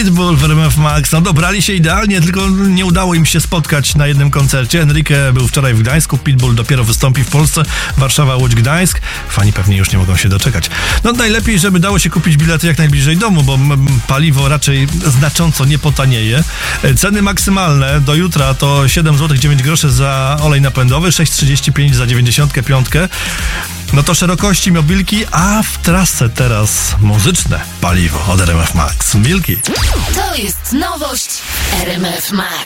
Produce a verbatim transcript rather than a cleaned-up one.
Pitbull w R M F Max. No dobrali się idealnie, tylko nie udało im się spotkać na jednym koncercie. Enrique był wczoraj w Gdańsku, Pitbull dopiero wystąpi w Polsce. Warszawa, Łódź, Gdańsk. Fani pewnie już nie mogą się doczekać. No najlepiej, żeby dało się kupić bilety jak najbliżej domu, bo paliwo raczej znacząco nie potanieje. Ceny maksymalne do jutra to siedem złotych dziewięć groszy za olej napędowy, sześć trzydzieści pięć za dziewięćdziesiąt pięć. No to szerokości mobilki, a w trasę teraz muzyczne paliwo od R M F Max. Milki. To jest nowość R M F Max.